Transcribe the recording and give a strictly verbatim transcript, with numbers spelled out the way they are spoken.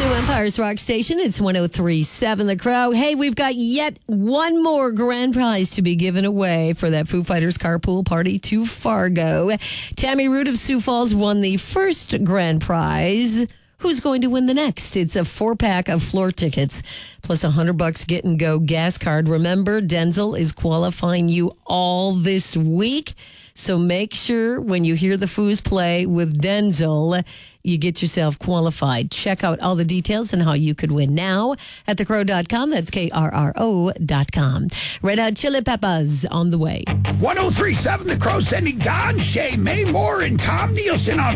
Empire's Rock Station. It's one oh three point seven The Crow. Hey, we've got yet one more grand prize to be given away for that Foo Fighters carpool party to Fargo. Tammy Root of Sioux Falls won the first grand prize. Who's going to win the next? It's a four-pack of floor tickets plus a hundred bucks get and go gas card. Remember, Denzel is qualifying you all this week. So make sure when you hear the Foos play with Denzel, you get yourself qualified. Check out all the details and how you could win now at the crow dot com. That's K R R O dot com. Red Hot Chili Peppers on the way. one oh three point seven The Crow sending Don, Shay, May Moore, and Tom Nielsen on